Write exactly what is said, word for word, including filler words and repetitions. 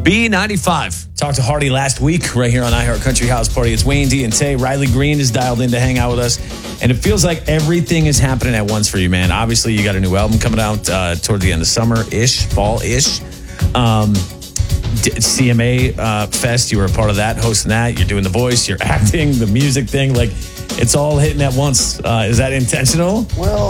B ninety-five. Talked to Hardy last week right here on iHeart Country House Party. It's Wayne D and Tay. Riley Green is dialed in to hang out with us. And it feels like everything is happening at once for you, man. Obviously, you got a new album coming out uh, toward the end of summer-ish, fall-ish. Um, C M A uh, Fest, you were a part of that, hosting that. You're doing the voice, you're acting, the music thing. Like, it's all hitting at once. Uh, is that intentional? Well,